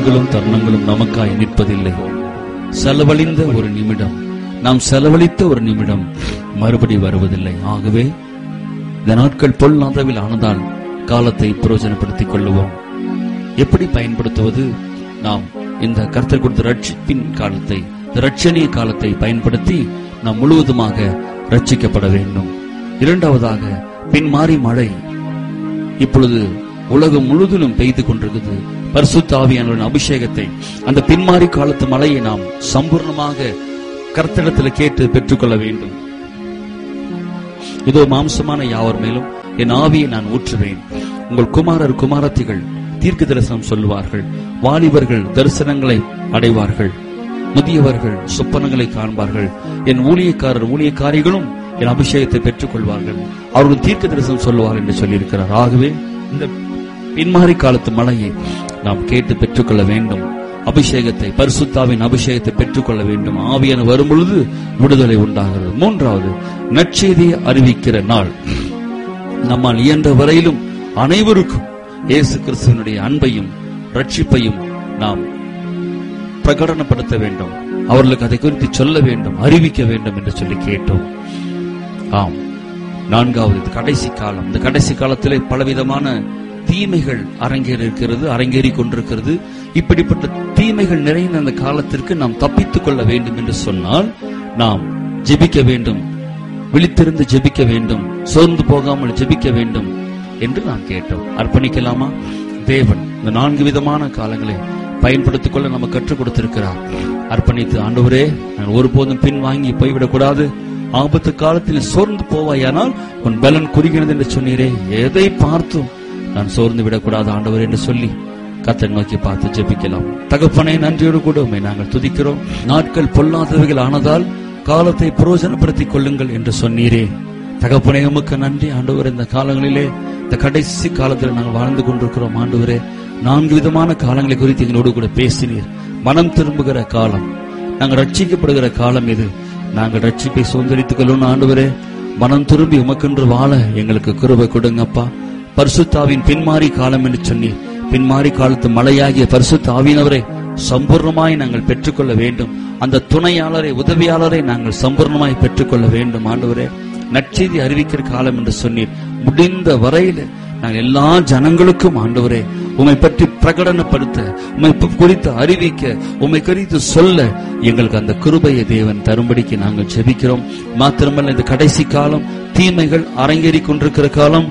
காலங்களும் தருணங்களும் நமக்காய் நிற்பதில்லை. செலவழிந்த ஒரு நிமிடம், நாம் செலவழித்த ஒரு நிமிடம் மறுபடி வருவதில்லை. ஆகவே இந்த நாட்கள் பொல்லாதவில் ஆனதால் காலத்தை பிரயோஜனப்படுத்திக் கொள்ளுவோம். எப்படி பயன்படுத்துவது? நாம் இந்த கர்த்தர் கொடுத்த ரட்சிப்பின் காலத்தை, ரட்சணிய காலத்தை பயன்படுத்தி நாம் முழுவதுமாக ரட்சிக்கப்பட வேண்டும். இரண்டாவதாக, பின்மாறி மழை இப்பொழுது உலகம் முழுவதிலும் பெய்து கொண்டிருக்கிறது. பரிசுத்த ஆவியானவரின் அபிஷேகத்தை, அந்த பின்மாறி காலத்து மழையை நாம் சம்பூர்ணமாக கர்த்தரிடத்தில் கேட்டு பெற்றுக்கொள்ள வேண்டும். இதோ மாம்சமான யாவர் மேலும் என் ஆவியை நான் ஊற்றுவேன். உங்கள் குமாரர் குமாரத்திகள் தீர்க்க தரிசனம் சொல்லுவார்கள். வாலிபர்கள் தரிசனங்களை அடைவார்கள். முதியவர்கள் சொப்பனங்களை காண்பார்கள். என் ஊழியக்காரர் ஊழியக்காரிகளும் என் அபிஷேகத்தை பெற்றுக் கொள்வார்கள். அவர்கள் தீர்க்க தரிசனம் சொல்லுவார்கள் என்று சொல்லியிருக்கிறார். ஆகவே இந்த பின்மாறி காலத்து மழையை நாம் கேட்டு பெற்றுக்கொள்ள வேண்டும். அபிஷேகத்தை, பரிசுத்தாவின் அபிஷேகத்தை பெற்றுக்கொள்ள வேண்டும். ஆவியான வரும் பொழுது விடுதலை உண்டாகிறது. மூன்றாவது, நற்செய்தியை அறிவிக்கிற நாள். நம்மால் இயன்ற வரையிலும் அனைவருக்கும் இயேசு கிறிஸ்துவினுடைய அன்பையும் ரட்சிப்பையும் நாம் பிரகடனப்படுத்த வேண்டும். அவர்களுக்கு அதை குறித்து சொல்ல வேண்டும், அறிவிக்க வேண்டும் என்று சொல்லி கேட்டோம். ஆம், நான்காவது, கடைசி காலம். இந்த கடைசி காலத்திலே பலவிதமான தீமைகள் அரங்கேறி கொண்டிருக்கிறது. இப்படிப்பட்ட தீமைகள் நிறைந்த அந்த காலத்திற்கு நாம் தப்பித்துக் கொள்ள வேண்டும் என்று சொன்னால் நாம் ஜெபிக்க வேண்டும், விழித்திருந்து ஜெபிக்க வேண்டும், சோர்ந்து போகாமல் ஜெபிக்க வேண்டும் என்று நாம் கேட்டோம். அர்ப்பணிக்கலாமா? தேவன் இந்த 4 விதமான காலங்களை பயன்படுத்திக் கொள்ள நம்ம கற்றுக் கொடுத்திருக்கிறார். அர்ப்பணித்து, ஆண்டவரே, நான் ஒருபோதும் பின் வாங்கி போய்விடக்கூடாது. ஆபத்து காலத்தில் சோர்ந்து போவாயானால் உன் பலன் குறுகினது என்று சொன்னீரே, எதை பார்த்தும் நான் சோர்ந்து விடக்கூடாது ஆண்டவர் என்று சொல்லி கர்த்தரை நோக்கி பார்த்து ஜெபிக்கலாம். தகப்பனே, நன்றியோடு கூட உம்மை நாங்கள் துதிக்கிறோம். நாட்கள் பொல்லாதவைகள் ஆனதால் காலத்தை பிரயோஜனப்படுத்திக் கொள்ளுங்கள் என்று சொன்னீரே. தகப்பனே, உமக்கு நன்றி ஆண்டவர். இந்த காலங்களிலே, இந்த கடைசி காலத்தில் நாங்கள் வாழ்ந்து கொண்டிருக்கிறோம் ஆண்டவரே. 4 விதமான காலங்களை குறித்து எங்களோடு கூட பேசினீர். மனம் திரும்புகிற காலம், நாங்கள் ரட்சிக்கப்படுகிற காலம் இது. நாங்கள் ரட்சிப்பை சுதந்திரித்துக் கொள்ளணும் ஆண்டவரே. மனம் திரும்பி உமக்கென்று வாழ எங்களுக்கு கிருபை கொடுங்கப்பா. பரிசுத்த ஆவியின் பின்மாறி காலம் என்று சொன்னீர். பின்மாறி காலத்து மழையாகிய பரிசுத்த ஆவியினவரை சம்பூர்ணமாய் நாங்கள் பெற்றுக்கொள்ள வேண்டும். அந்த துணையாளரை, உதவியாளரை நாங்கள் சம்பூர்ணமாய் பெற்றுக்கொள்ள வேண்டும் ஆண்டவரே. நற்செய்தி அறிவிக்கிற காலம் என்று சொன்னீர். முடிந்த வரையில நாங்கள் எல்லா ஜனங்களுக்கும் ஆண்டவரே உம்மை பற்றி பிரகடனப்படுத்த, உம்மை குறித்து அறிவிக்க, உம்மை குறித்து சொல்ல எங்களுக்கு அந்த கிருபையை தேவன் தரும்படிக்கு நாங்கள் ஜெபிக்கிறோம். மாத்திரமல்ல, இந்த கடைசி காலம் தீமைகள் அரங்கேறி கொண்டிருக்கிற காலம்,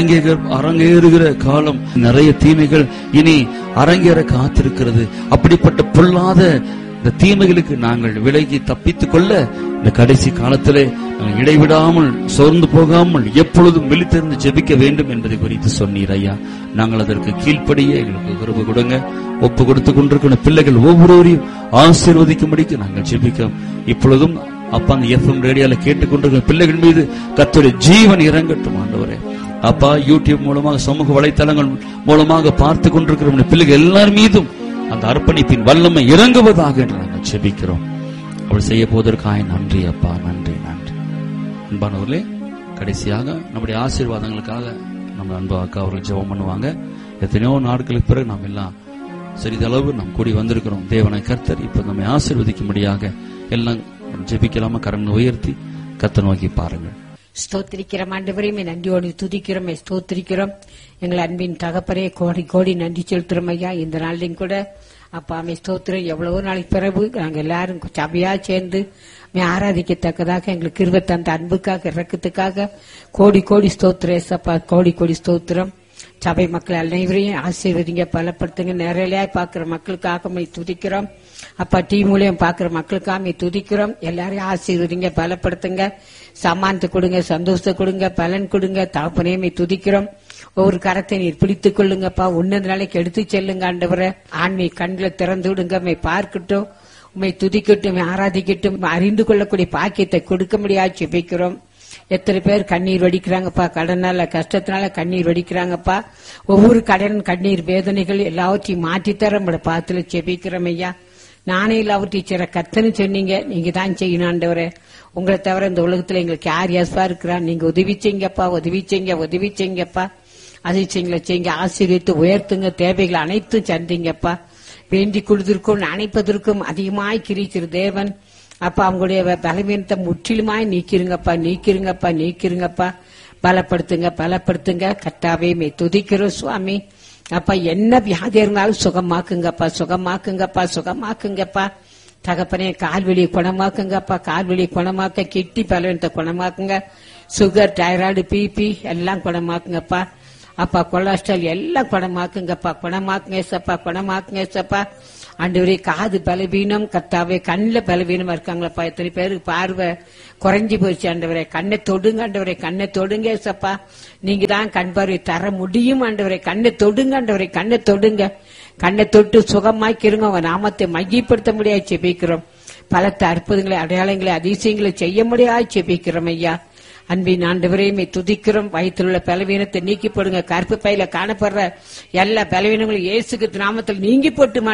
அரங்கேறுகிற காலம். நிறைய தீமைகள் இனி அரங்கேற காத்திருக்கிறது. அப்படிப்பட்ட பொல்லாத இந்த தீமைகளுக்கு நாங்கள் விலகி தப்பித்துக் கொள்ள இந்த கடைசி காலத்திலே நாங்கள் இடைவிடாமல் சோர்ந்து போகாமல் எப்பொழுதும் விழித்திருந்து ஜெபிக்க வேண்டும் என்பதை குறித்து சொன்னீர் ஐயா. நாங்கள் அதற்கு கீழ்ப்படியே எங்களுக்கு கிருபை கொடுங்க. ஒப்பு கொடுத்து கொண்டிருக்கிற பிள்ளைகள் ஒவ்வொருவரையும் ஆசீர்வதிக்கும்படிக்கு நாங்கள் ஜெபிக்கிறோம். இப்பொழுதும் அப்பா, அந்த எஃப்எம் ரேடியோல கேட்டுக்கொண்டிருக்கிற பிள்ளைகள் மீது கர்த்தருடைய ஜீவன் இறங்கட்டும் ஆண்டவரே. அப்பா, யூடியூப் மூலமாக, சமூக வலைத்தளங்கள் மூலமாக பார்த்து கொண்டிருக்கிற பிள்ளைகள் எல்லார் மீதும் அந்த அர்ப்பணிப்பின் வல்லமை இறங்குவதாக என்று நாங்கள் ஜெபிக்கிறோம். அவள் செய்ய போவதற்காக நன்றி அப்பா, நன்றி நன்றி. அன்பானவர்களே, கடைசியாக நம்முடைய ஆசீர்வாதங்களுக்காக நம்ம அன்பு அக்கா அவர்கள் ஜெபம் பண்ணுவாங்க. எத்தனையோ நாட்களுக்கு பிறகு நாம் எல்லாம் சிறிதளவு நாம் கூடி வந்திருக்கிறோம். தேவனை கர்த்தர் இப்ப நம்மை ஆசீர்வதிக்கும்படியாக எல்லாம் ஜெபிக்கலாமா? கரங்களை உயர்த்தி கர்த்தரை நோக்கி பாருங்கள். ஸ்தோத்திரிக்கிறோம் ஆண்டவரே, நன்றியோடு துதிக்கிறோம், ஸ்தோத்திரிக்கிறோம். எங்கள் அன்பின் தகப்பரே, கோடி கோடி நன்றி செலுத்துறோம் ஐயா. இந்த நாளிலும் கூட அப்பா அம்மை ஸ்தோத்திரம். எவ்வளவோ நாளைக்கு பிறகு நாங்கள் எல்லாரும் சபையா சேர்ந்து ஆராதிக்கத்தக்கதாக எங்களுக்கு கிருபை தந்த அன்புக்காக, இரக்கத்துக்காக கோடி கோடி ஸ்தோத்திரம் அப்பா, கோடி கோடி ஸ்தோத்திரம். சபை மக்கள் அனைவரையும் ஆசீர்வதிங்க, பலப்படுத்துங்க. நேரலையாய் பாக்குற மக்களுக்காக துதிக்கிறோம் அப்பா. டிவி மூலியம் பாக்குற மக்களுக்காக துதிக்கிறோம். எல்லாரையும் ஆசீர்வதிங்க, பலப்படுத்துங்க, சமானத்தை கொடுங்க, சந்தோஷத்தை கொடுங்க, பலன் கொடுங்க. தகப்பனே துதிக்கிறோம். ஒவ்வொரு கரத்தை நீர் பிடித்துக் கொள்ளுங்கப்பா. உன்னத நாளைக்கு எடுத்து செல்லுங்க ஆண்டவரே. ஆண்மை கண்களை திறந்து விடுங்க. உண்மை பார்க்கட்டும், உண்மை துதிக்கட்டும், ஆராதிக்கட்டும், அறிந்து கொள்ளக்கூடிய பாக்கியத்தை கொடுக்க முடியாது ஜெபிக்கிறோம். எத்தனை பேர் கண்ணீர் வடிக்கிறாங்கப்பா, கடனால கஷ்டத்தினால கண்ணீர் வடிக்கிறாங்கப்பா. ஒவ்வொரு கடன், கண்ணீர், வேதனைகள் எல்லாவற்றையும் மாற்றித்தர நம்மளோட பாத்துல ஜெபிக்கிறோம் ஐயா. நானே எல்லாவற்றையும் செய்ற கர்த்தன்னு சொன்னீங்க, நீங்க தான் செய்யணும் ஆண்டவரே. உங்களை தவிர இந்த உலகத்துல எங்களுக்கு யார் யாஸ்பா இருக்கிறான்? நீங்க உதவி செய்யுங்கப்பா, உதவி செய்யுங்க, உதவி செய்யுங்கப்பா. அதிசயங்களை செய்யுங்க, ஆசீர்வித்து உயர்த்துங்க, தேவைகள் அனைத்தும் சந்திங்கப்பா. வேண்டிக் கொள்வதற்கும் நினைப்பதற்கும் அதிகமாய் கிரிக்கிற தேவன். அப்பா அவங்களுடைய பலவீனத்தை முற்றிலுமாய் நீக்கிருங்கப்பா. பலப்படுத்துங்க கர்த்தாவே துதிக்கிறோம் சுவாமி. அப்பா என்ன வியாதி இருந்தாலும் சுகமாக்குங்கப்பா. தகப்பனே கால்வெளியை குணமாக்க, கிட்டி பலவீனத்தை குணமாக்குங்க. சுகர், தைராய்டு, பிபி எல்லாம் குணமாக்குங்கப்பா. அப்பா கொலஸ்ட்ரால் எல்லாம் குணமாக்குங்க ஏசப்பா. ஆண்டவரே காது பலவீனம் கர்த்தாவே, கண்ணில் பலவீனமா இருக்காங்களப்பா. எத்தனை பேருக்கு பார்வை குறைஞ்சி போயிடுச்சு ஆண்டவரே. கண்ணை தொடுங்க ஏசப்பா. நீங்க தான் கண் பார்வை தர முடியும் ஆண்டவரே. கண்ணை தொடுங்க. கண்ணை தொட்டு சுகமாக்கிருங்க. உங்க நாமத்தை மையப்படுத்த முடியாது செபிக்கிறோம். பலத்த அற்புதங்களை, அடையாளங்களை, அதிசயங்களை செய்ய முடியாது செபிக்கிறோம் ஐயா. அன்பின் ஆண்டவரே துதிக்கிறோம். வயிற்றில் உள்ள பலவீனத்தை நீக்கி போடுங்க. கற்பு பையில காணப்படுற எல்லா பலவீனங்களும் இயேசு கிறிஸ்து நாமத்தில் நீங்கி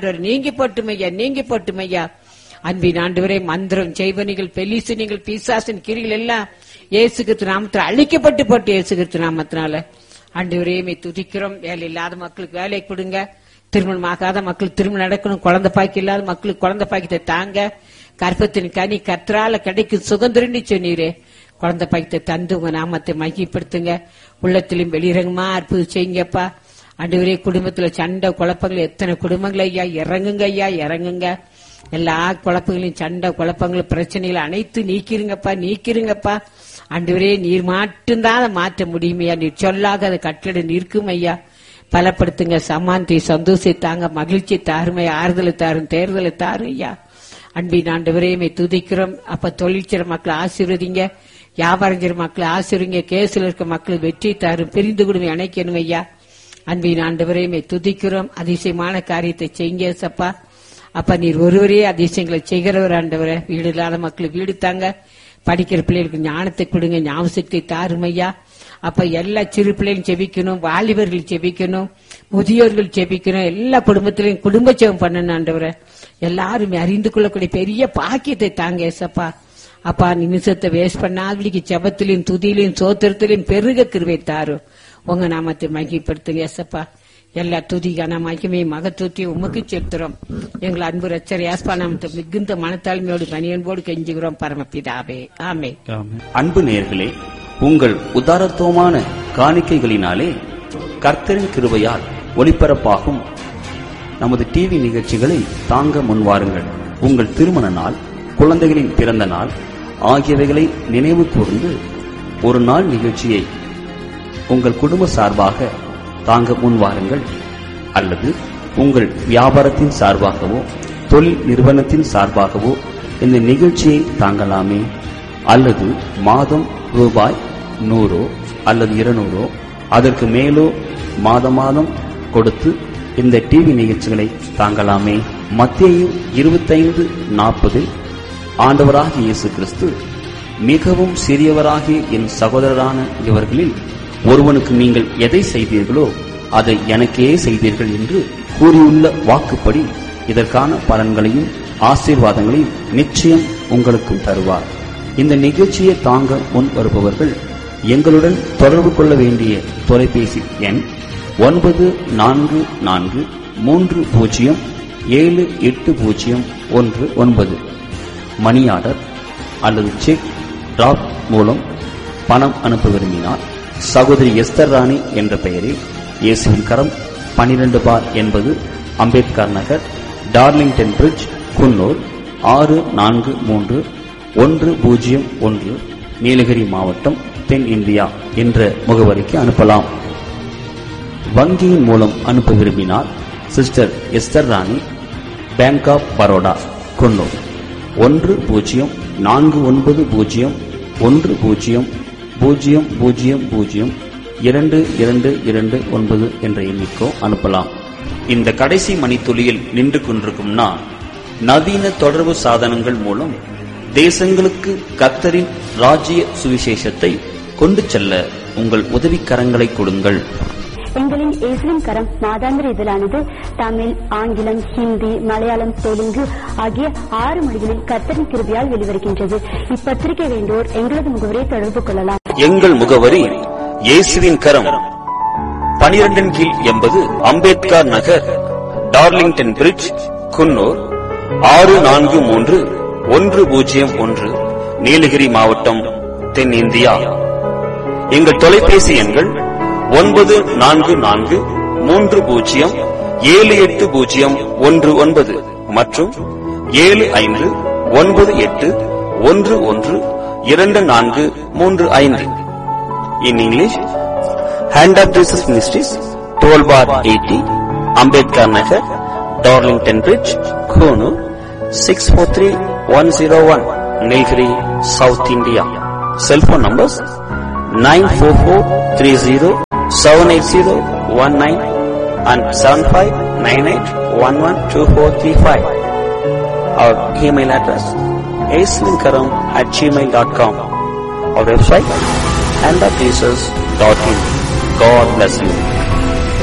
போட்டும் ஐயா. அன்பின் ஆண்டவரே மந்திரம், செய்வனிகள், பெலிசனிகள், பிசாசின் கிரிகள் எல்லாம் இயேசு கிறிஸ்து நாமத்தில் அழிக்கப்பட்டு போட்டு இயேசு கிறிஸ்து நாமத்தினால ஆண்டவரே துதிக்கிறோம். வேலை இல்லாத மக்களுக்கு வேலை கொடுங்க. திருமணம் ஆகாத மக்களுக்கு திருமணம் நடக்கணும். குழந்தை பாக்கி இல்லாத மக்களுக்கு குழந்தை பாக்கியத்தை தாங்க. கற்பத்தின் கனி கர்த்தரால கிடைக்கும் சுகந்திரன்னு சொன்னீரே. குழந்தை பாக்கியத்தை தந்து உங்க நாமத்தை மையப்படுத்துங்க. உள்ளத்திலும் வெளிரங்கமா அற்புதம் செய்யுங்கப்பா. ஆண்டவரே குடும்பத்துல சண்டை குழப்பங்கள் எத்தனை குடும்பங்கள் ஐயா, இறங்குங்க. எல்லா குழப்பங்களையும், சண்டை குழப்பங்களும், பிரச்சனைகளை அனைத்து நீக்கிருங்கப்பா. ஆண்டவரே நீர் மட்டும்தான் அதை மாற்ற முடியுமையா. நீர் சொல்லாத அதை கட்டளை நிற்கும் ஐயா. பலப்படுத்துங்க. சமாந்தி, சந்தோஷத்தை தாங்க, மகிழ்ச்சி தாருமை, ஆறுதலை தாரும், தேர்தலை தாரும் ஐயா. அன்பின் ஆண்டவரே துதிக்கிறோம். அப்ப தொழிற்சிற மக்களை ஆசீர்வதிங்க. வியாபாரம் செய்ற மக்களை ஆசீர்வதிங்க. கேசில் இருக்க மக்கள் வெற்றி தாரும், பிரிந்து குடும்பம் அணைக்கணும் ஐயா. அன்பின் ஆண்டவரே துதிக்கிறோம். அதிசயமான காரியத்தை செய்யுங்க சப்பா. அப்ப நீர் ஒருவரே அதிசயங்களை செய்கிறவர் ஆண்டவரே. வீடு இல்லாத மக்களுக்கு வீடு தாங்க. படிக்கிற பிள்ளைகளுக்கு ஞானத்தை கொடுங்க, ஞாபகத்தை தாருமையா. அப்ப எல்லா சிறு பிள்ளைகளும் செபிக்கணும், வாலிபர்கள் செபிக்கணும், முதியோர்கள் செபிக்கணும். எல்லா குடும்பத்திலையும் குடும்ப ஜெபம் பண்ணணும் ஆண்டவரே. எல்லாரும் அறிந்து கொள்ளக்கூடிய பெரிய பாக்கியத்தை தாங்க ஏசப்பா. அப்பா நிமிஷத்தை வேஸ்ட் பண்ணாதபடிக்கு ஜெபத்திலையும், துதியிலையும், சோத்திரத்திலையும் பெருக கிருபை தாரும். உங்க நாமத்தை மகிமைப்படுத்துங்க ஏசப்பா. எல்லா துதி கனமாக்கியுமே மகத்துவத்தையும் உமக்கு செலுத்துறோம். எங்கள் அன்பு ரட்சகர் இயேசுவா நாமத்தை மிகுந்த மனத்தாழ்மையோடு கனியன்போடு கெஞ்சுகிறோம் பரமபிதாவே, ஆமென். அன்பு நேயர்களே, உங்கள் உதாரத்துவமான காணிக்கைகளினாலே கர்த்தரின் கிருபையால் ஒளிபரப்பாகும் நமது டிவி நிகழ்ச்சிகளை தாங்க முன்வாருங்கள். உங்கள் திருமண நாள், குழந்தைகளின் பிறந்த நாள் ஆகியவைகளை நினைவு கூர்ந்து ஒரு நாள் நிகழ்ச்சியை உங்கள் குடும்ப சார்பாக தாங்க முன்வாருங்கள். அல்லது உங்கள் வியாபாரத்தின் சார்பாகவோ தொழில் நிறுவனத்தின் சார்பாகவோ இந்த நிகழ்ச்சியை தாங்கலாமே. அல்லது மாதம் ரூபாய் 100 அல்லது 200 அதற்கு மேலோ மாதம் கொடுத்து இந்த டிவி நிகழ்ச்சிகளை தாங்கலாமே. மத்தேயு 25:40 ஆண்டவராகிய இயேசு கிறிஸ்து, மிகவும் சிறியவராகிய என் சகோதரரான இவர்களில் ஒருவனுக்கு நீங்கள் எதை செய்தீர்களோ அதை எனக்கே செய்தீர்கள் என்று கூறியுள்ள வாக்குப்படி இதற்கான பலன்களையும் ஆசீர்வாதங்களையும் நிச்சயம் உங்களுக்கும் தருவார். இந்த நிகழ்ச்சியை தாங்க முன் வருபவர்கள் எங்களுடன் தொடர்பு கொள்ள வேண்டிய தொலைபேசி எண் 9440780119. மணி ஆர்டர் அல்லது செக் டிராப் மூலம் பணம் அனுப்ப விரும்பினார் சகோதரி எஸ்தர் ராணி என்ற பெயரில் இயேசுவின் கரம் 12 அம்பேத்கர் நகர், டார்லிங்டன் பிரிட்ஜ், குன்னூர் 643101, நீலகிரி மாவட்டம், தென் இந்தியா என்ற முகவரிக்கு அனுப்பலாம். வங்கியின் மூலம் அனுப்ப விரும்பினால் சிஸ்டர் எஸ்தர் ராணி, பேங்க் ஆப் பரோடா, குன்னூர் 100400002229 என்ற எண்ணிக்கோ அனுப்பலாம். இந்த கடைசி மணித்துளியில் நின்று கொண்டிருக்கும் நான், நவீன தொடர்பு சாதனங்கள் மூலம் தேசங்களுக்கு கர்த்தரின் ராஜ்ய சுவிசேஷத்தை கொண்டு செல்ல உங்கள் உதவிக்கரங்களை கொடுங்கள். எங்களின் இயேசுவின் கரம் மாதாந்திர இதழானது தமிழ், ஆங்கிலம், ஹிந்தி, மலையாளம், தெலுங்கு ஆகிய 6 மொழிகளில் கர்த்தரின் கிருபையால் வெளிவருகின்றது. இப்பத்திரிகை வேண்டோர் எங்களது முகவரியை தொடர்பு கொள்ளலாம். எங்கள் முகவரி இயேசுவின் கரம், 12 கீழ் 80 அம்பேத்கர் நகர், டார்லிங்டன் பிரிட்ஜ், குன்னூர் 643101, நீலகிரி மாவட்டம், தென்னிந்தியா. எங்கள் தொலைபேசி எண்கள் 9443078019 மற்றும் 7598112435. In English, Hand of Jesus Ministries, 12 bar 80, Ambedkar Nagar, Darlington Bridge, Konoor, 643101, Nilgiri, South India. Cell phone numbers 94430-78019 and 7598112435. Our email address aslinkaram@gmail.com. Our website handofjesus.in. God bless you.